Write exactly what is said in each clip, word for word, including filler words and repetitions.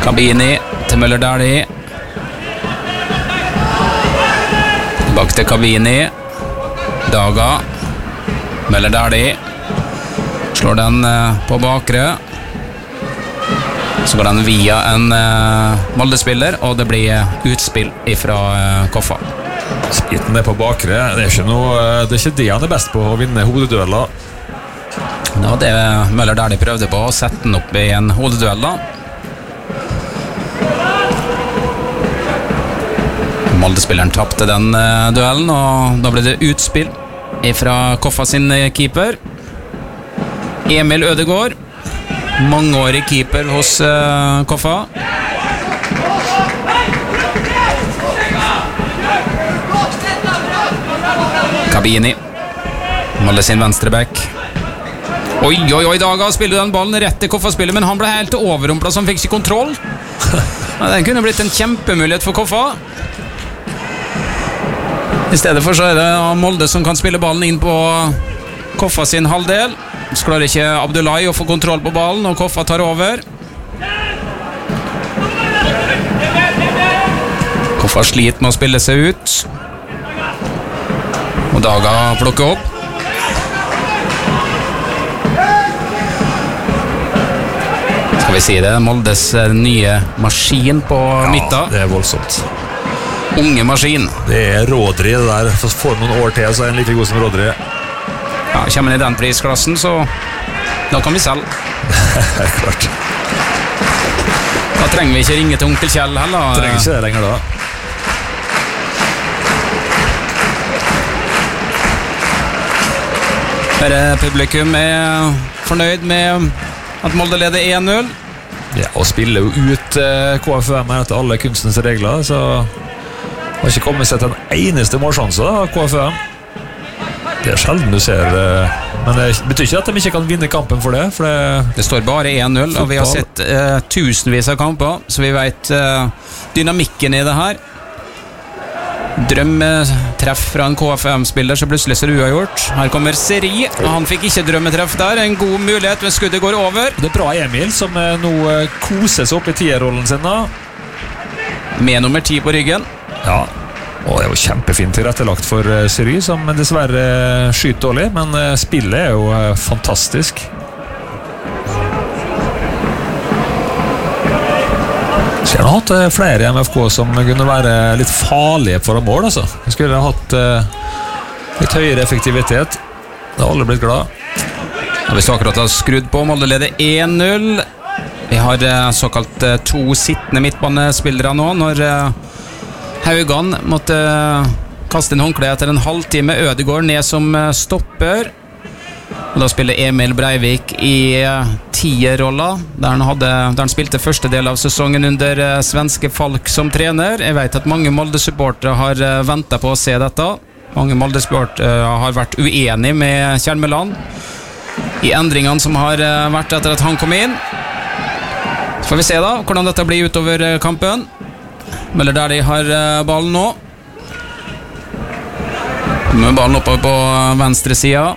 Kabini til Møller Dæhlie. Tilbake til Kabini. Daga. Møller Dæhlie. Slår den på bakre. Så går den via en Molde-spiller, og det blir utspill fra Koffa. Spitten er på bakre. Det er ikke noe, det er ikke det han er best på, å vinne hodedueller. Ja, det Møller Dæhlie prøvde på, å sette den opp i en hodeduell da. Molde-spilleren tappte den uh, duellen, og da ble det utspill fra Koffa sin keeper. Emil Ødegaard, mangeårig keeper hos uh, Koffa. Kabini, Molde sin venstreback. Oi, oi, oi, Daga spiller den ballen rett til Koffa-spillet, men han ble helt overrumplet, så han fikk ikke kontroll. Ja, den kunne blitt en kjempemulighet for Koffa. I stedet for så er det Molde som kan spille ballen inn på Koffa sin halvdel. Så klarer ikke Abdullahi å få kontroll på ballen, og Koffa tar over. Koffa sliter med å spille seg ut. Og Daga plukker opp. Skal vi si det, Moldes nye maskin på midten. Ja, det er voldsomt. Unge maskin. Det er Rodri det der. Så får noen år til, så er han like god som Rodri. Ja, kommer han i den prisklassen, så da kan vi selge. Klart. Da trenger vi ikke ringe til onkel Kjell heller. Trenger ikke det lenger da. Bare publikum er fornøyd med at Molde leder én null. Ja, og spiller jo ut eh, K F U M etter alle kunstens regler, så har ikke kommet seg til en eneste målsjanse da, K F U M. Det er sjelden du ser, eh, men det betyr ikke at de ikke kan vinne kampen for det, for det, det står bare én null, og vi har sett eh, tusenvis av kamper, så vi vet eh, dynamikken i det her. Drømmetreff fra en K F U M-spiller, så plutselig ser det uavgjort. Her kommer Seri, og han fikk ikke drømmetreff der. En god mulighet, men skuddet går over. Det er bra Emil, som eh, nå eh, koser seg opp i tierrollen sin da. Med nummer ti på ryggen. Ja, og det var kjempefint tilrettelagt for uh, Seri, som dessverre uh, skyter dårlig, men uh, spillet er jo uh, fantastisk. Så jeg har hatt uh, flere i M F K som kunne være litt farlige for mål, altså. Jeg skulle ha hatt uh, litt høyere effektivitet. Da har alle blitt glad. Ja, vi så akkurat har skrudd på, Molde leder én null. Vi har uh, såkalt uh, to sittende midtbanespillere nå, når uh, Haugan måtte kaste inn håndkle etter en halvtime. Ødegaard ned som stopper. Og da spiller Emil Breivik i tierrolla, der han, hadde, der han spilte første del av sesongen under svenske Falk som trener. Jeg vet at mange Molde-supportere har ventet på å se dette. Mange Molde-supportere har vært uenige med Kjermeland i endringene som har vært etter at han kom inn. Så får vi se da hvordan dette blir utover kampen. Møller Dæhlie har ballen nå. Med ballen oppe på venstre siden.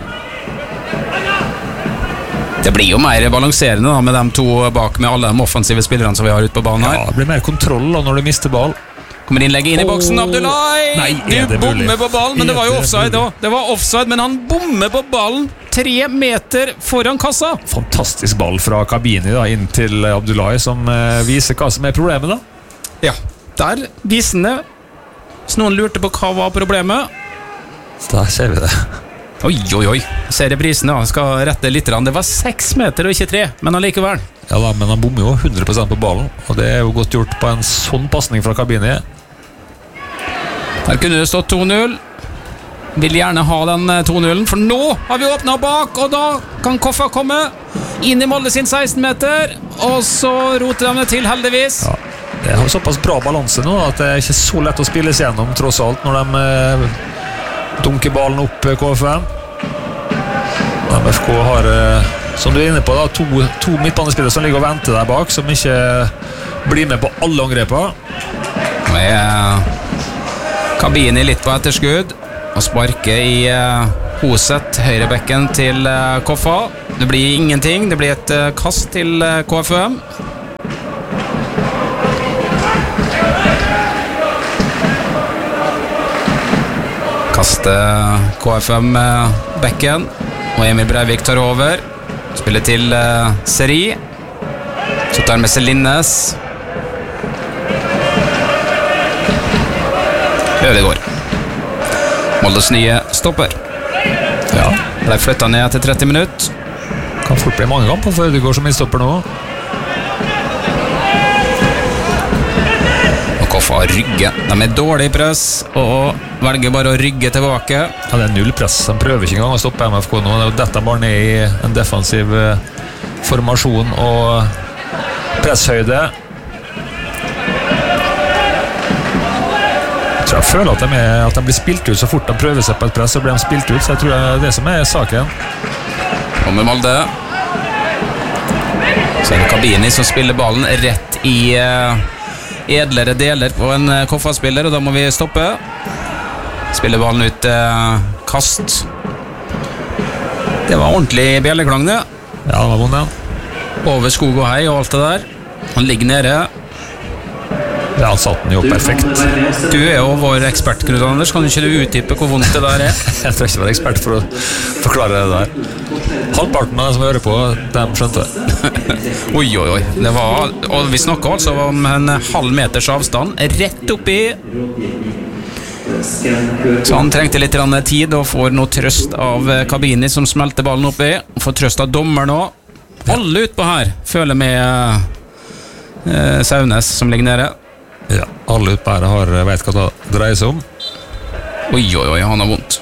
Det blir jo mer balanserende da, med de to bak, med alle de offensive spillerne som vi har ute på banen her. Ja, det blir mer kontroll da, når du mister ball. Kommer innlegget inn i boksen, Abdullahi! Nei, er det du bommer på ballen, men det var jo offside da. Det var offside, men han bommer på ballen tre meter foran kassa. Fantastisk ball fra Kabini da, inn til Abdullahi, som uh, viser hva som er problemet da. Ja, der viser det. Hvis noen lurte på hva var problemet. Da ser vi det. Oi, oi, oi. Ser reprisen da, skal rette litt. Det var seks meter og ikke tre, men allikevel. Ja da, men han bommer jo hundre prosent på ballen, og det er jo godt gjort på en sånn passning fra Kabini. Her kunne det stått to null. Vil gjerne ha den to nullen, for nå har vi åpnet bak, og da kan Koffa komme inn i Molde sin seksten meter, og så roter de det til heldigvis. Ja. Det har såpass bra balanse nå at det er ikke så lett å spille seg gjennom tross alt når de eh, dunker ballen opp K F U M. M F K har, eh, som du er inne på da, to, to midtbanespillere som ligger og venter der bak, som ikke blir med på alle angreper. Nå er Kabini litt på etterskudd og sparker i eh, Hoset, høyrebekken til eh, Koffa. Det blir ingenting, det blir et eh, kast til eh, K F U M. Kaster K F M bekken, og Emil Breivik tar over. Spiller til uh, Seri. Så tar han med seg Linnes. Ødegård. Moldes nye stopper. Ja. Ble flyttet ned til tretti minutter. Kan fort bli mange kamper for Ødegård som innstopper nå. Og Koffa rygger. De er dårlig i press, og velger bare å rygge tilbake. Ja, det er null press. De prøver ikke engang å stoppe M F K nå. Dette er bare ned i en defensiv eh, formasjon og presshøyde. Jeg tror jeg føler at de, er, at de blir spilt ut så fort de prøver seg på et press, så blir de spilt ut. Så jeg tror det er det som er saken. Kommer Molde. Så er det Kabini som spiller ballen rett i uh, edlere deler på en uh, Koffa-spiller, og da må vi stoppe. Spiller ballen ut uh, kast. Det var ordentlig bjelleklang, det. Ja, det var vond, ja. Over skog og hei og alt det der. Han ligger nede. Ja, han satt den jo perfekt. Du er jo vår ekspert, Knut Anders. Kan ikke du utdype hvor vondt det der er? Jeg tror ikke være ekspert for å forklare det der. Halvparten av de som hører på, de skjønte det. Oi, oi, oi. Det var, og vi snakket altså om en halv meters avstand, rett oppi. Så han trengte litt tid og får noe trøst av Kabini som smelter ballen oppi. Og får trøst av dommer nå. Alle utpå her føler med eh, Saunes som ligger nede. Ja, alle utpå her har, vet hva det dreier seg om. Oi, oi, oi, han har vondt.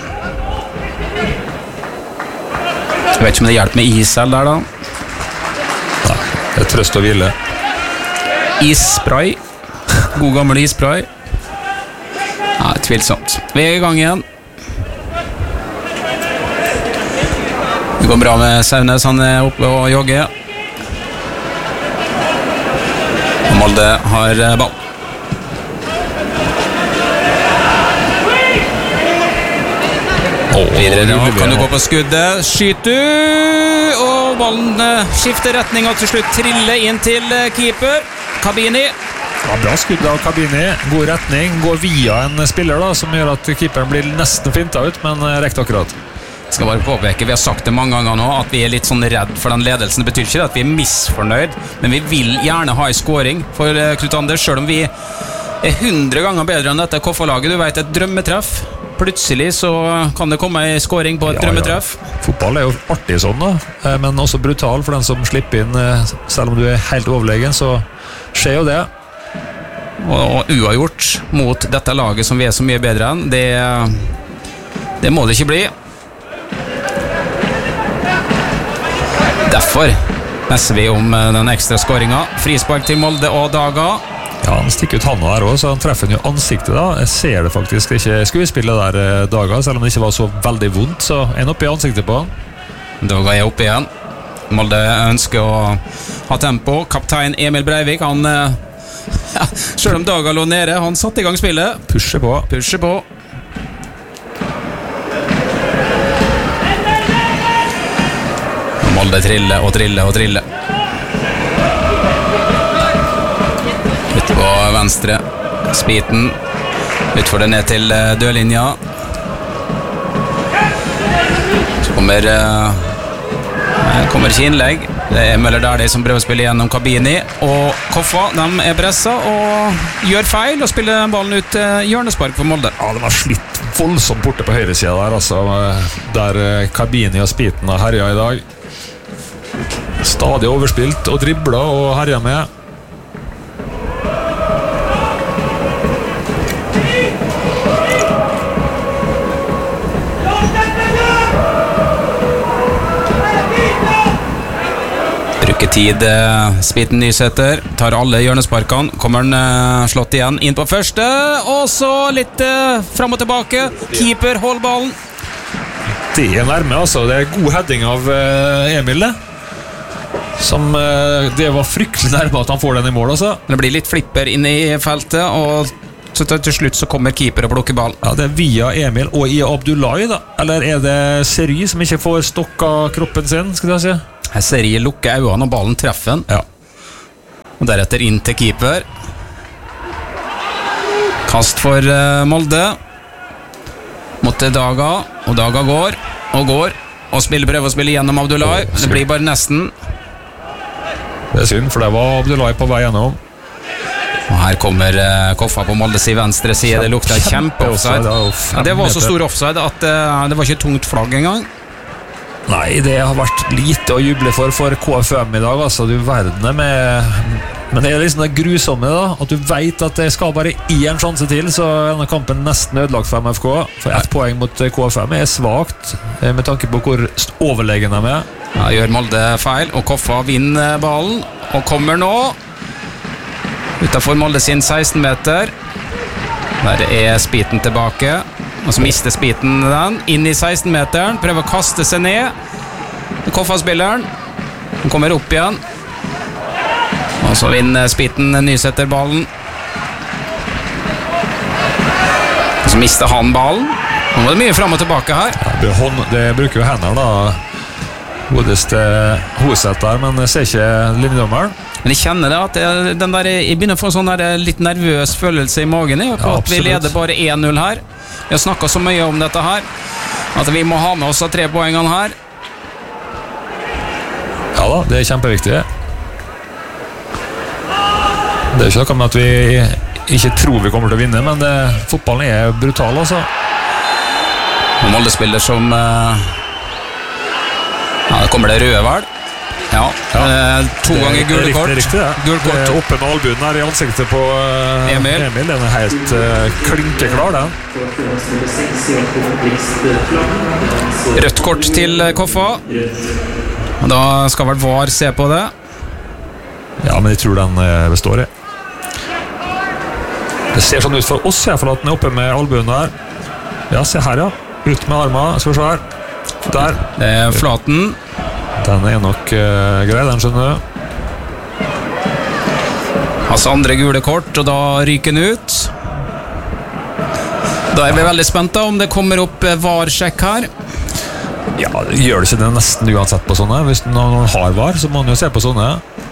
Jeg vet ikke om det hjelper med isel der da. Nei, det er trøst og hvile. Isspray. God gammel isspray. Nei, tvilsomt. Vi er i gang igjen. Det går bra med Saunes, han er oppe og jogger. Og Molde har ball. Videre da, kan du gå på skuddet. Skyt du, og ballen skifter retning og til slutt triller inn til keeper Kabini. Ja, bra skudd av Kabini, god retning. Går via en spiller da, som gjør at keeperen blir nesten finta ut, men rekte akkurat. Jeg skal bare påpeke, vi har sagt det mange ganger nå, at vi er litt sånn redd for den ledelsen. Det betyr ikke at vi er misfornøyd, men vi vil gjerne ha en scoring for Knut Anders, selv om vi er hundre ganger bedre enn dette Koffa-laget. Du vet, et drømmetreff. Plutselig så kan det komme en scoring på et ja, drømmetreff. Ja. Fotball er jo artig sånn da, men også brutal for den som slipper inn. Selv om du er helt overlegen, så skjer jo det. Og uavgjort mot dette laget som vi er så mye bedre enn, det, det må det ikke bli. Derfor messer vi om den ekstra scoringen. Frispark til Molde og Daga. Ja, han stikker ut handa der også, så han treffer jo ansiktet da. Jeg ser det faktisk ikke skuespillet der, Daga, selv om det ikke var så veldig vondt, så en opp i ansiktet på han. Daga er oppe igjen. Molde ønsker å ha tempo. Kaptein Emil Breivik, han, ja, selv om Daga lå nede, han satt i gang spillet. Pusher på. Pusher på. Molde trille og trille og trille. Ut på venstre. Spiten. Utfor det ned til dørlinja. Så kommer kommer ikke innlegg. Det er Møller Dæhlie som prøver å spille gjennom Kabini. Og Koffa, de er pressa og gjør feil og spiller ballen ut hjørnespark for Molde. Ja, det var slitt voldsomt borte på høyre siden der, altså. Der Kabini og Spiten har herja i dag. Stadig overspilt og dribla og herja med. Bruker tid, Spiten Nysæter tar alle hjørnesparkene. Kommer han slått igjen inn på første, og så litt frem og tilbake. Keeper hold ballen. Det er nærme, altså. Det er god heading av Emil, det. Som, det var fryktelig nærme at han får den i mål, altså. Det blir litt flipper inn i feltet, og så til slutt så kommer keeper og plukker ball. Ja, det er via Emil og i Abdullahi da. Eller er det Seri som ikke får stokka kroppen sin, skal jeg si? Her Seri lukker øynene og ballen treffer den. Ja. Og deretter inn til keeper. Kast for uh, Molde. mot Daga, og Daga går og går og spiller, prøver å spille gjennom Abdullahi. Det blir bare nesten. Det er synd, for det var Abdullahi på vei gjennom. Og her kommer uh, Koffa på Moldes i venstre side. Det lukter kjempe-offside. Ja, det var så stor offside at uh, det var ikke tungt flagg engang. Nei, det har vært lite å juble for for K F M i dag, altså. Du verdene med... Men det er liksom det grusomme da, at du vet at det skal bare én sjanse til, så er denne kampen nesten ødelagt for M F K. For ett poeng mot K F M er svagt, med tanke på hvor overlegen de er. Ja, gjør Molde feil, og Koffa vinner ballen, og kommer nå utenfor Molde sin seksten meter. Der er Spiten tilbake, og så mister Spiten den, inn i seksten meteren, prøver å kaste seg ned. Koffa-spilleren, han kommer opp igjen. Og så vinner Spiten Nysetter ballen. Og så mister han ballen. Nå var det mye frem og tilbake her. Ja, det, hånd, det bruker jo hender da. Godeste Hosetter, men jeg ser ikke linjedommeren. Men jeg kjenner det at jeg, den der, jeg begynner å få en sånn der litt nervøs følelse i magen i, ja, at vi leder bare én null her. Vi har snakket så mye om dette her, at vi må ha med oss tre poengene her. Ja da, det er kjempeviktig. Det er ikke noe med at vi ikke tror vi kommer til å vinne, men det, fotballen er brutal, altså. Og Molde spiller som uh, ja, det kommer det røde vel. Ja, ja. Uh, to det, ganger gule kort. Det er riktig, det. Gul kort. Det er oppe med albuen her i ansiktet på uh, Emil. Emil. Den er helt uh, klinkeklar, den. Rødt kort til Koffa. Og da skal vel V A R se på det. Ja, men jeg tror den består i. Det ser sånn ut for oss, jeg, for at den er oppe med albuen her. Ja, se her, ja. Ut med armen, skal vi se her. Der. Det er flaten. Den er nok uh, grei, den skjønner du. Altså andre gule kort, og da ryker den ut. Da er vi veldig spent da, om det kommer opp V A R-sjekk her. Ja, gjør det ikke det nesten uansett på sånne. Hvis noen har V A R, så må man jo se på sånne.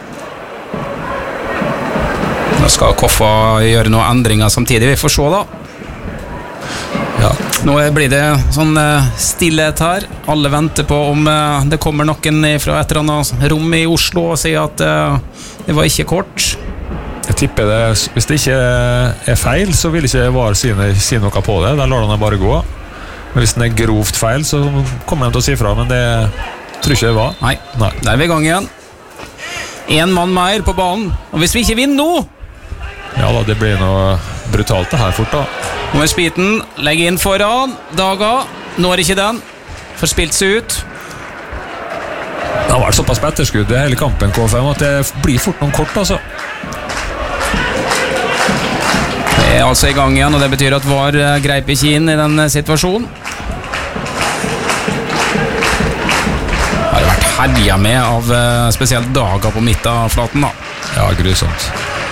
Da skal Koffa gjøre noen endringer samtidig. Vi får se da. Ja. Nå blir det sånn stillhet her. Alle venter på om det kommer noen fra et eller annet rom i Oslo og sier at det var ikke kort. Jeg tipper det. Hvis det ikke er feil, så vil ikke V A R si, si noe på det. Da lar de bare gå. Men hvis den er grovt feil, så kommer de til å si fra. Men det tror ikke det var. Nei, Nei. Der er vi i gang igjen. En mann mer på banen. Og hvis vi ikke vinner nå, ja da, det blir noe brutalt det her fort da. Nå er Spiten, legger inn foran Daga, når ikke den får spilt seg ut. Det har vært såpass på etterskudd i hele kampen K F M at det blir fort noen kort altså. Det er altså i gang igjen, og det betyr at V A R greip ikke inn i den situasjonen. Har det vært herja med av spesielt Daga på midten av flaten da. Ja, grusomt.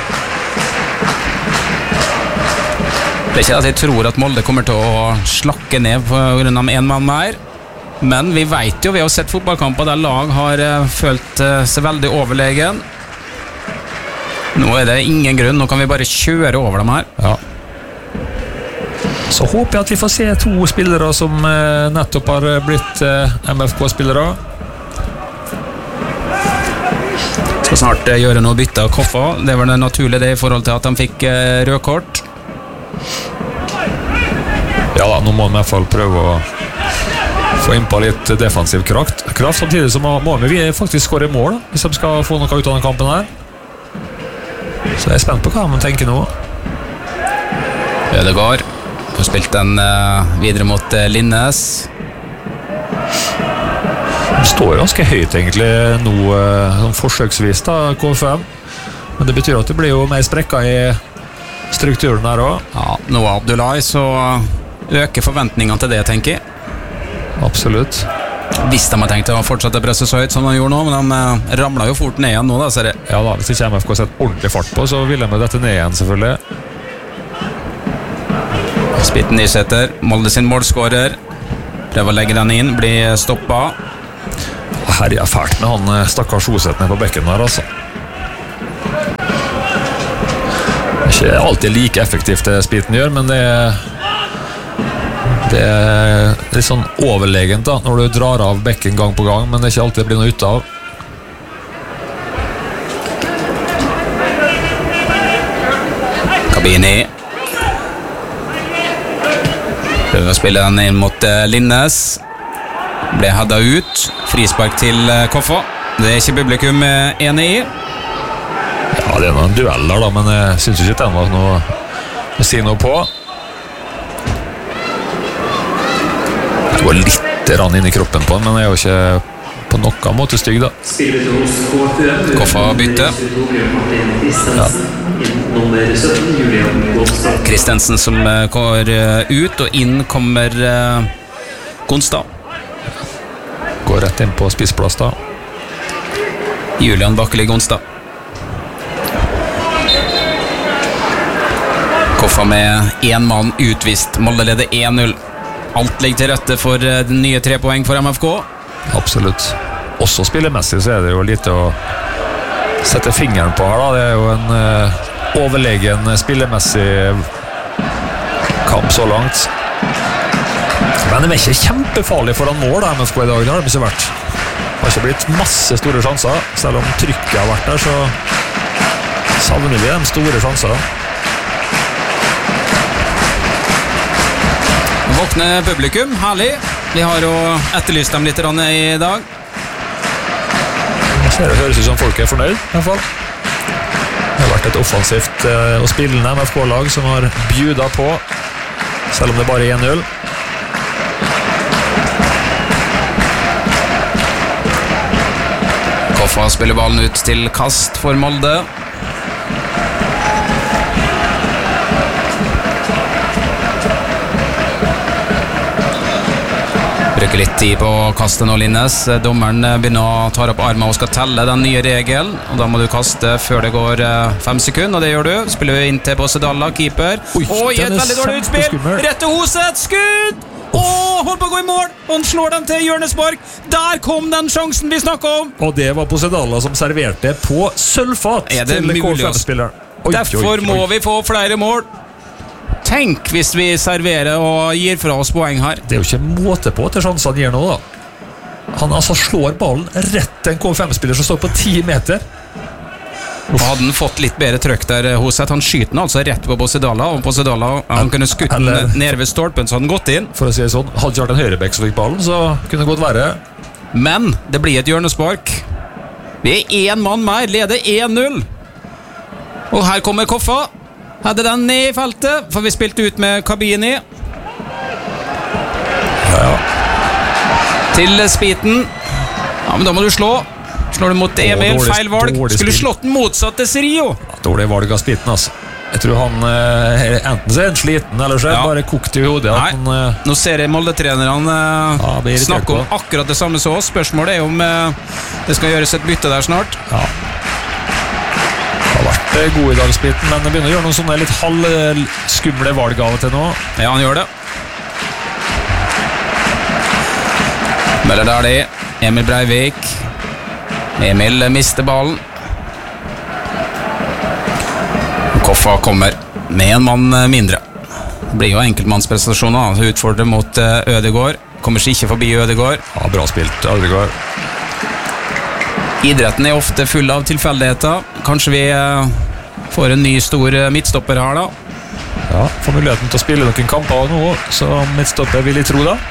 Det er ikke at jeg tror at Molde kommer til å slakke ned på grunn av en mann mer, men vi vet jo, vi har sett fotballkamper der lag har uh, følt uh, seg veldig overlegen. Nå er det ingen grunn, nå kan vi bare kjøre over dem her. Ja. Så håper jeg at vi får se to spillere som uh, nettopp har blitt uh, M F K-spillere. Skal snart uh, gjøre noe bytte av Koffa. Det var det naturlige det i forhold til at de fikk uh, rød kort. Ja da, nå må de i hvert fall prøve å få inn på litt defensiv kraft, kraft samtidig som må vi faktisk skåre mål da, hvis de skal få noe ut av den kampen her. Så jeg er spent på hva de tenker nå. Ødegaard får spilt den uh, videre mot uh, Linnes. De står ganske høyt egentlig nå, uh, forsøksvis da, K F M. Men det betyr at det blir jo mer sprekker i strukturen her også. Ja, nå er Abdullahi, så øker forventningene til det, tenker jeg. Absolutt. Hvis de har tenkt å fortsette å presse så høyt som de gjorde nå, men de uh, ramler jo fort ned igjen nå da, ser jeg. Ja da, hvis ikke M F K setter ordentlig fart på, så vil de dette ned igjen selvfølgelig. Spiten Nysetter, Molde sin målskårer. Prøver å legge den inn, blir stoppet. Her er fælt med han stakkars Hoset ned på bekken her, altså. Det er ikke alltid like effektivt det Spiten gjør, men det, Det er litt sånn overlegent da, når du drar av bekken gang på gang, men det er ikke alltid det blir noe ut av. Kabini prøver å spille den inn mot uh, Linnes. Ble hadda ut. Frispark til uh, Koffa. Det er ikke publikum uh, enig i. Ja, det er noen dueller da, men jeg synes ikke det er noe å si noe på. Det går litt rann inn i kroppen på den, men jeg er jo ikke på noen måte stygg da. Koffa bytte. Ja. Kristensen som uh, går uh, ut, og inn kommer uh, Gonstad. Går rett inn på spissplass da. Julian Bakkeli Gonstad. Koffa med én mann utvist. Molde leder én null. Alt ligger til rette for uh, den nye tre poeng for M F K. Absolutt. Også spillemessig så er det jo lite å sette fingeren på her da. Det er jo en uh, overlegen spillemessig kamp så langt. Men det er ikke kjempefarlig foran mål da, M F K i dag. Det har det ikke vært. Det har ikke blitt masse store sjanser. Selv om trykket har vært der, så savner vi de store sjanser. Våkne publikum, herlig. Vi har jo etterlyst dem litt i dag. Det høres ut som folk er fornøyd i hvert fall. Det har vært et offensivt og spillende M F K-lag som har bjuda på, selv om det bare er én null. Koffa spiller ballen ut til kast for Molde. Bruker litt tid på kastet nå, Linnes. Dommeren begynner å ta opp armen og skal telle den nye regelen, og da må du kaste før det går fem sekunder, og det gjør du. Spiller vi inn til Bossedalla, keeper. Oi, Oi, et veldig dårlig utspill. Rett til Hoset, skudd! Åh, holdt på å gå i mål, og han slår den til hjørnespark. Der kom den sjansen vi snakket om. Og det var Bossedalla som serverte på sølvfat til K fem-spilleren. Derfor må vi få flere mål. Tenk hvis vi serverer og gir fra oss poeng her. Det er jo ikke måte på til sjansen han gir nå da. Han altså slår ballen rett til en K fem-spiller som står på ti meter. Og hadde han fått litt bedre trøkk der hos seg. Han skyter den altså rett på Bossedalla, og Bossedalla, han kunne skutt den ned ved stolpen, så hadde han gått inn. For å si det sånn, hadde ikke vært en høyrebekk som fikk ballen, så kunne det godt være. Men det blir et hjørnespark. Vi er én mann mer, leder én null. Og her kommer Koffa. Hadde den ned i feltet, for vi spilte ut med Kabini. Ja, ja. Til Spiten. Ja, men da må du slå. Slår du mot Emil, Åh, dårlig, feil valg. Skulle slått den motsatt til Serio. Ja, dårlig valg av Spiten, altså. Jeg tror han eh, enten så er han sliten, eller så er han ja. bare kokt i hodet. Nei, han, eh, nå ser jeg Molde-trenerne eh, ja, snakke om akkurat det samme som oss. Spørsmålet er om eh, det skal gjøres et bytte der snart. Ja. Har vært god i dag, Spiten, men det begynner å gjøre noen sånne litt halvskumle valg av og til nå. Ja, han gjør det. Melder der det. Emil Breivik. Emil mister ballen. Koffa kommer med en mann mindre. Det blir jo enkeltmannsprestasjoner. Utfordrer mot Ødegård. Kommer seg ikke forbi Ødegård. Ja, bra spilt, Ødegård. Idretten er ofte full av tilfeldigheter. Kanskje vi får en ny stor midtstopper her da. Ja, får muligheten til å spille noen kamper nå, så midtstopper vil jeg tro da.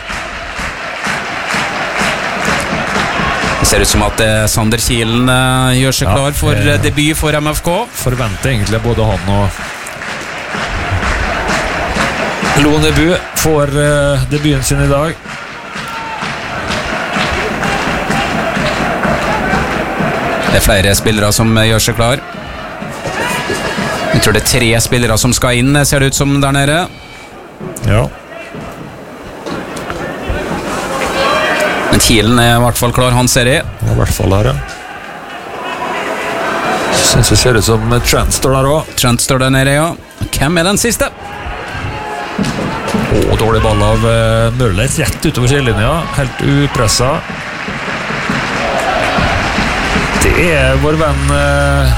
Det ser ut som at Sander Kielen gjør seg klar for ja, eh, debut for M F K. Forventer egentlig både han og Lonebu får uh, debuten sin i dag. Det er flere spillere som gjør seg klar. Jeg tror det er tre spillere som skal inn, ser det ut som der nede. Ja. Men Kielen er i hvert fall klar, han ser det. Ja, i hvert fall her, ja. Synes det ser ut som Trent står der også. Trent står der nede, ja. Hvem er den siste? Åh, dårlig ball av uh, Møller, rett utover skillelinja. Helt upresset. Det er vår venn uh,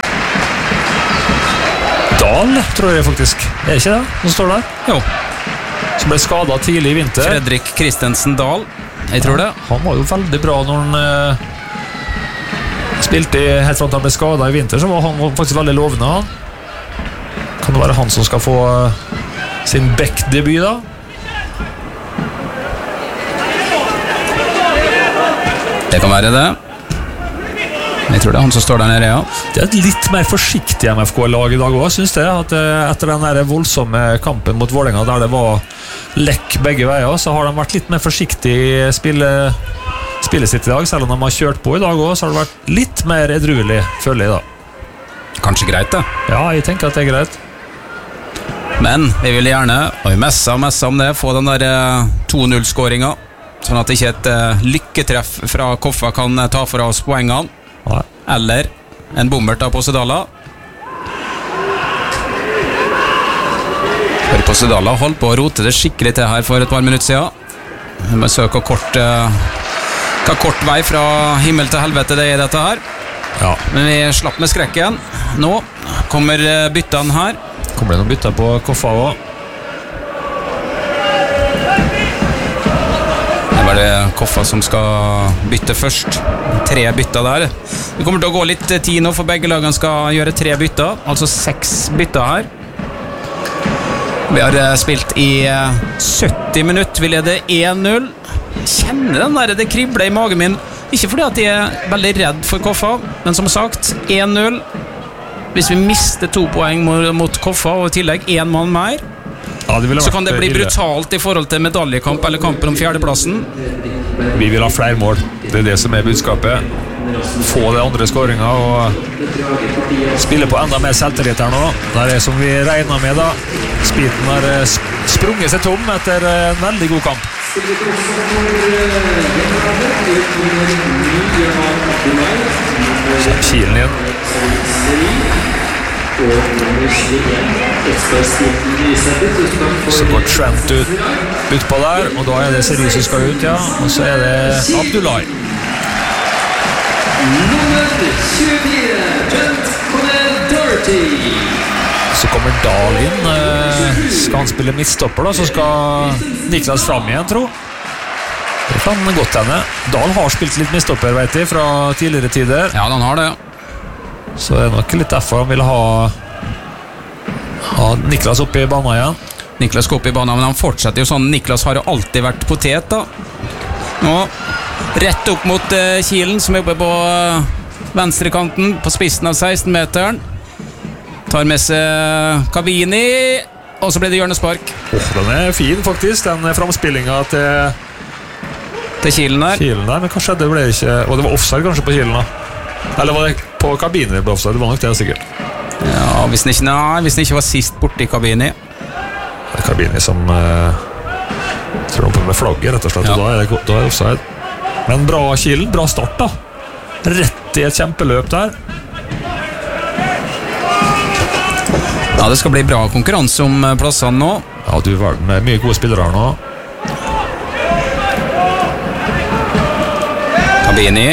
Dahl, tror jeg faktisk. Er det ikke det som står der? Jo. som ble skadet tidlig i vinter. Fredrik Christensen Dahl, jeg tror det. Han var jo veldig bra når han uh, spilte i, helt fra han ble skadet i vinter, så var han faktisk veldig lovende. Kan det være han som skal få uh, sin Beck-debut da? Det kan være det. Jeg tror det er han som står der nede, ja. Det er et litt mer forsiktig M F K-lag i dag også, synes jeg. At etter den der voldsomme kampen mot Vålerenga, der det var lekk begge veier, så har de vært litt mer forsiktig i spille, spillet sitt i dag. Selv om de har kjørt på i dag også, så har det vært litt mer edruelig, føler jeg da. Kanskje greit det. Ja, jeg tenker at det er greit. Men vi vil gjerne, og vi messer og messer om det, få den der to null-skåringen, sånn at ikke et uh, lykketreff fra Koffa kan ta for oss poengene. Nei. Eller en bommert av Posedala. For Posedala holdt på å rote det skikkelig til her for et par minutter siden. Vi må søke kort, uh, hva kort vei fra himmel til helvete det er dette her. Ja. Men vi slapp med skrekken. Nå kommer byttene her. Kommer det noen bytter på Koffa også? Det er det Koffa som skal bytte først. Tre bytter der. Det kommer til å gå litt tid nå, for begge lagene skal gjøre tre bytter. Altså seks bytter her. Vi har spilt i sytti minutter. Vi leder én null. Kjenner den der, det kribler i magen min. Ikke fordi at jeg er veldig redd for Koffa, men som sagt, én null. Hvis vi mister to poeng mot Koffa og i tillegg én mann mer, ja, så kan det bli brutalt i forhold til medaljekamp eller kampen om fjerdeplassen. Vi vil ha flere mål. Det er det som er budskapet. Få det andre skåringen og spille på enda mer selvtillit her nå. Det er det som vi regner med da. Spiten har sprunget seg tom etter en veldig god kamp. Kilen igjen. Så går Trent ut, ut på der, og da er det Seri som skal ut, ja. Og så er det Abdullahi. Så kommer Dahl inn. Skal han spille midtstopper da, så skal Niklas fram igjen, tro. Det kan godt henne. Dahl har spilt litt midtstopper, vet jeg, fra tidligere tider. Ja, han har det. Så det er nok litt derfor han vil ha, ha Niklas oppe i banen igjen. Niklas går opp i banen, men han fortsetter jo sånn. Niklas har jo alltid vært potet da. Nå, rett opp mot uh, Kielen, som er oppe på uh, venstrekanten, på spissen av seksten-meteren. Tar med seg Kabini, og så blir det hjørnespark. Oh, den er fin faktisk, den framspillingen til til Kielen der. Kielen der, men kanskje det ble ikke, og det var offside kanskje på Kielen da. Eller var det på Kabini det ble offside? Det var nok det sikkert. Ja, hvis den ikke, nei, hvis den ikke var sist borte i Kabini. Det er Kabini som uh, tror på med flagget rett og slett, ja. Og da er, det, da er det offside. Men bra Kielen, bra start da. Rett i et kjempeløp der. Ja, det skal bli bra konkurranse om plassene nå. Ja, du var med mye gode spillere her nå. Kabini.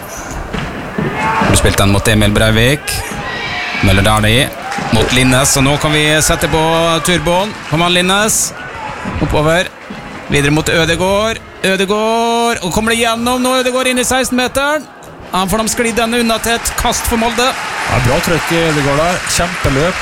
Du spilte den mot Emil Breivik. Møller Dali mot Linnes, og nå kan vi sette på turboen. Kom an, Linnes. Oppover. Videre mot Ødegård. Ødegård, og kommer det gjennom nå. Ødegård inn i seksten-meteren. Han får dem sklidd den unna til et kast for Molde. Ja, bra trøkk i Ødegård der. Kjempeløp.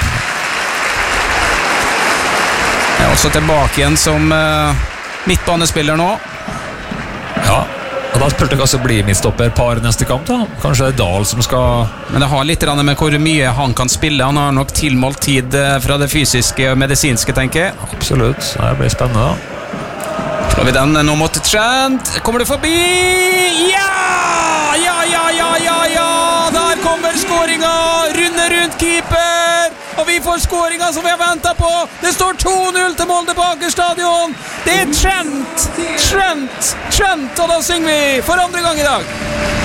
Jeg er også tilbake igjen som uh, midtbanespiller nå. Ja. Og da spurte jeg hva som blir midtstopper par neste kamp da. Kanskje det er Dahl som skal... Men det har litt med hvor mye han kan spille. Han har nok tilmålt tid fra det fysiske og medisinske, tenker jeg. Absolutt, det blir spennende da. Får vi den nå mot Trent. Kommer du forbi? Ja! Ja, ja, ja, ja, ja! Der kommer skåringen! Runde rundt keeper! Og vi får skåringen som vi har ventet på. Det står to null til Molde på Aker Stadion. Det er Trent, Trent, Trent, og da synger vi for andre gang i dag.